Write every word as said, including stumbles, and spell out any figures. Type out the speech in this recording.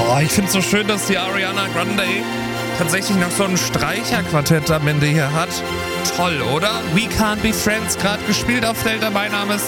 Oh, ich finde es so schön, dass die Ariana Grande tatsächlich noch so ein Streicherquartett am Ende hier hat. Toll, oder? We Can't Be Friends, gerade gespielt auf Delta. Mein Name ist